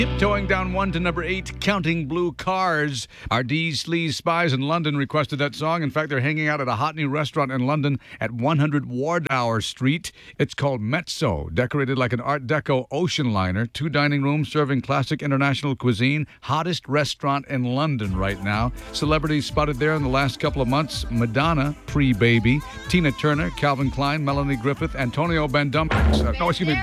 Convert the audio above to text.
Tiptoeing down one to number 8, Counting Blue Cars. Our D's Sleaze Spies in London requested that song. In fact, they're hanging out at a hot new restaurant in London at 100 Wardour Street. It's called Mezzo, decorated like an Art Deco ocean liner. 2 dining rooms serving classic international cuisine. Hottest restaurant in London right now. Celebrities spotted there in the last couple of months. Madonna, pre-baby. Tina Turner, Calvin Klein, Melanie Griffith, Antonio Banderas.